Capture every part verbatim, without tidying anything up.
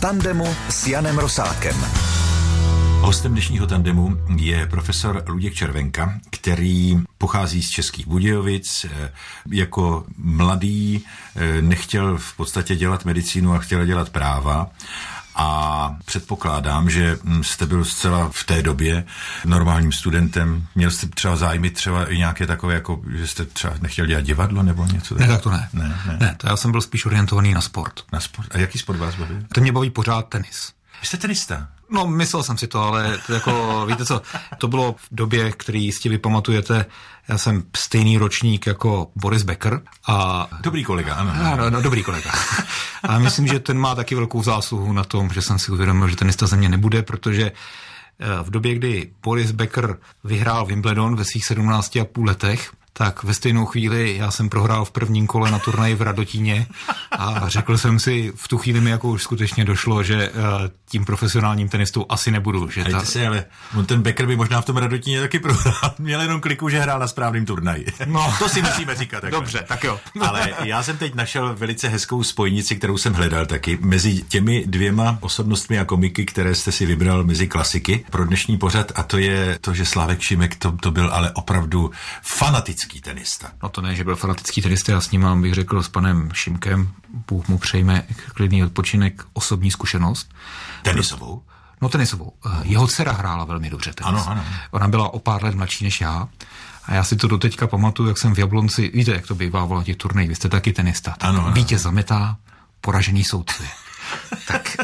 tandemu s Janem Rosátkem. Hostem dnešního tandemu je profesor Luděk Červenka, který pochází z Českých Budějovic. Jako mladý nechtěl v podstatě dělat medicínu a chtěl dělat práva. A předpokládám, že jste byl zcela v té době normálním studentem. Měl jste třeba zájmy, třeba i nějaké takové, jako že jste třeba nechtěl dělat divadlo nebo něco? Ne, tak to ne. Ne, ne. ne to já jsem byl spíš orientovaný na sport. Na sport? A jaký sport vás baví? To mě baví pořád tenis. Vy jste tenista? No, myslel jsem si to, ale to jako, víte co, to bylo v době, který jistě vy pamatujete, já jsem stejný ročník jako Boris Becker a... Dobrý kolega, ano. ano no, dobrý kolega. A myslím, že ten má taky velkou zásluhu na tom, že jsem si uvědomil, že tenista ze mě nebude, protože v době, kdy Boris Becker vyhrál Wimbledon ve svých sedmnácti a půl letech, tak ve stejnou chvíli já jsem prohrál v prvním kole na turnaji v Radotíně a řekl jsem si, v tu chvíli mi jako už skutečně došlo, že uh, tím profesionálním tenistou asi nebudu. Že ta... si, ale on ten Becker by možná v tom Radotíně taky prohrál. Měl jenom kliku, že hrál na správným turnaji. No. To si musíme říkat. Takhle. Dobře, tak jo. Ale já jsem teď našel velice hezkou spojnici, kterou jsem hledal taky, mezi těmi dvěma osobnostmi a komiky, které jste si vybral mezi klasiky pro dnešní pořad, a to je to, že Slávek Šimek to, to byl ale opravdu fanatický tenista. No to ne, že byl fanatický tenista, já s ním mám, bych řekl, s panem Šimkem, Bůh mu přejme klidný odpočinek, osobní zkušenost. Tenisovou? No tenisovou. Jeho dcera hrála velmi dobře tenis. Ano, ano. Ona byla o pár let mladší než já a já si to doteďka pamatuju, jak jsem v Jablonci, víte, jak to bývávalo na těch turnej, vy jste taky tenista. Ano, ano. Vítěz zametá, poražený soudce. Tak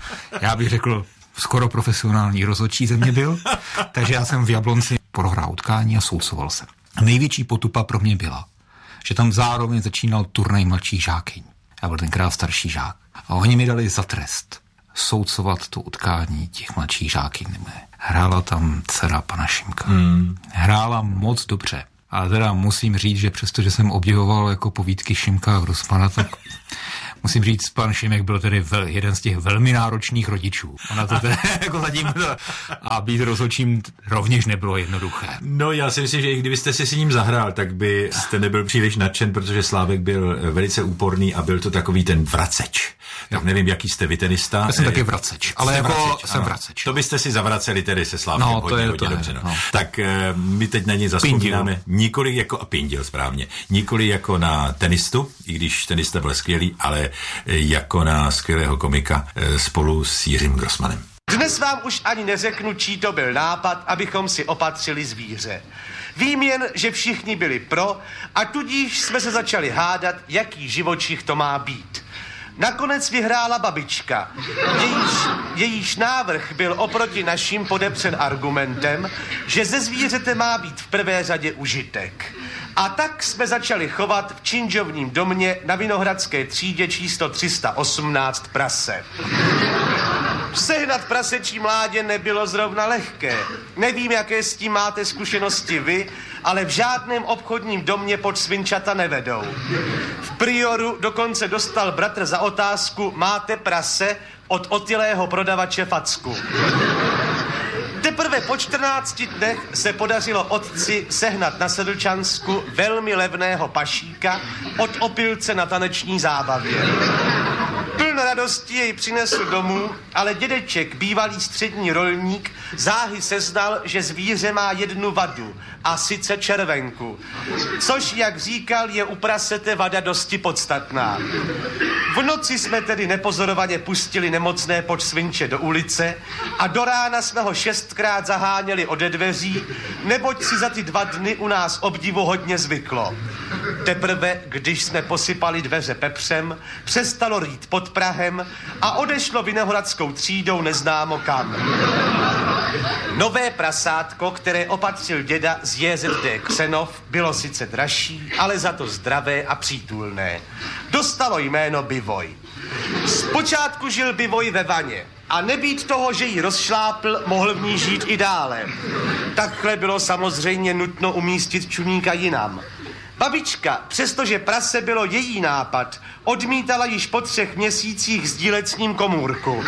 já bych řekl, skoro profesionální rozhodčí ze mě byl, takže já jsem v Jablonci prohrál utkání a soudcoval jsem. Největší potupa pro mě byla, že tam zároveň začínal turnaj mladších žákyň. Já byl tenkrát starší žák. A oni mi dali za trest soudcovat to utkání těch mladších žákyň. Hrála tam dcera pana Šimka. Hmm. Hrála moc dobře. A teda musím říct, že přestože jsem obdivoval jako povídky Šimka a Grossmana, tak musím říct, pan Šimek byl tedy vel, jeden z těch velmi náročných rodičů. Ona to tedy jako zatím to, a být rozhodčím rovněž nebylo jednoduché. No já si myslím, že i kdybyste si s ním zahrál, tak byste nebyl příliš nadšen, protože Slávek byl velice úporný a byl to takový ten vraceč. Tak nevím, jaký jste vy tenista. Já jsem taky vraceč, ale jste jako vraceč, jsem ano. vraceč. To byste si zavraceli tedy se Slávkem. No, to hodně, je, hodně to dobře. je, no. no. Tak my teď na něj zazpomínáme nikoli jako, a Pindil správně, nikoli jako na tenistu, i když tenista byl skvělý, ale jako na skvělého komika spolu s Jiřím Grossmanem. Dnes vám už ani neřeknu, čí to byl nápad, abychom si opatřili zvíře. Vím jen, že všichni byli pro a tudíž jsme se začali hádat, jaký živočich to má být. Nakonec vyhrála babička. Jejíž, jejíž návrh byl oproti našim podepřen argumentem, že ze zvířete má být v prvé řadě užitek. A tak jsme začali chovat v činžovním domě na Vinohradské třídě číslo tři sta osmnáct prase. Sehnat prasečí mládě nebylo zrovna lehké. Nevím, jaké s tím máte zkušenosti vy, ale v žádném obchodním domě pod svinčata nevedou. V Prioru dokonce dostal bratr za otázku, máte prase, od otylého prodavače facku. Teprve po čtrnácti dnech se podařilo otci sehnat na Sedlčansku velmi levného pašíka od opilce na taneční zábavě. Plno radosti jej přinesl domů, ale dědeček, bývalý střední rolník, záhy seznal, že zvíře má jednu vadu, a sice červenku. Což, jak říkal, je u prasete vada dosti podstatná. V noci jsme tedy nepozorovaně pustili nemocné počsvinče do ulice a do rána jsme ho šestkrát zaháněli ode dveří, neboť si za ty dva dny u nás obdivu hodně zvyklo. Teprve, když jsme posypali dveře pepřem, přestalo rýt pod prahem a odešlo Vinohradskou třídou neznámo kam. Nové prasátko, které opatřil děda z J Z D Ksenov, bylo sice dražší, ale za to zdravé a přítulné. Dostalo jméno Bivoj. Zpočátku žil Bivoj ve vaně a nebýt toho, že ji rozšlápl, mohl v ní žít i dále. Takhle bylo samozřejmě nutno umístit čuníka jinam. Babička, přestože prase bylo její nápad, odmítala již po třech měsících sdílet s ním komůrku.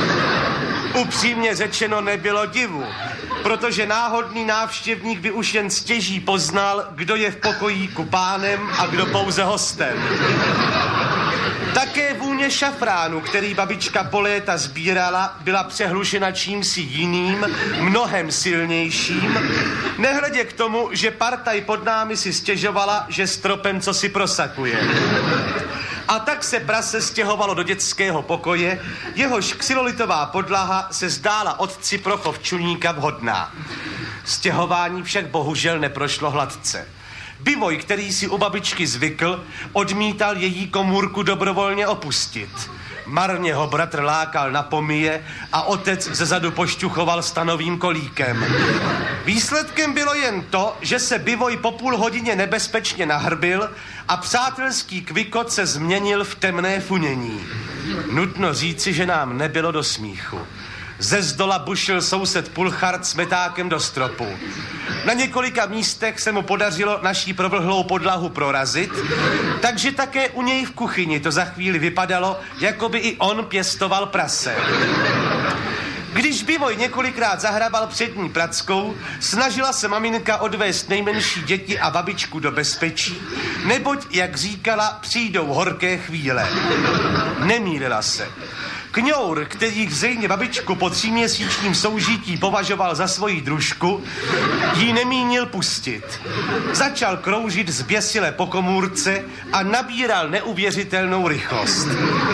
Upřímně řečeno nebylo divu, protože náhodný návštěvník by už jen stěží poznal, kdo je v pokojíku pánem a kdo pouze hostem. Také vůně šafránu, který babička po léta sbírala, byla přehlušena čímsi jiným, mnohem silnějším, nehledě k tomu, že partaj pod námi si stěžovala, že stropem co si prosakuje. A tak se prase stěhovalo do dětského pokoje, jehož xylolitová podlaha se zdála otci pro chov čuníka vhodná. Stěhování však bohužel neprošlo hladce. Bivoj, který si u babičky zvykl, odmítal její komůrku dobrovolně opustit. Marně ho bratr lákal na pomije a otec zezadu pošťuchoval stanovým kolíkem. Výsledkem bylo jen to, že se Bivoj po půl hodině nebezpečně nahrbil a přátelský kvikot se změnil v temné funění. Nutno říci, že nám nebylo do smíchu. Ze zdola bušil soused Pulchard s metákem do stropu. Na několika místech se mu podařilo naší provlhlou podlahu prorazit, takže také u něj v kuchyni to za chvíli vypadalo, jako by i on pěstoval prase. Když Bivoj několikrát zahrabal přední prackou, snažila se maminka odvést nejmenší děti a babičku do bezpečí, neboť, jak říkala, přijdou horké chvíle. Nemýlila se. Kňour, který zřejmě babičku po tříměsíčním soužití považoval za svoji družku, jí nemínil pustit. Začal kroužit zběsile po komůrce a nabíral neuvěřitelnou rychlost.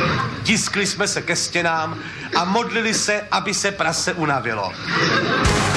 Tiskli jsme se ke stěnám a modlili se, aby se prase unavilo.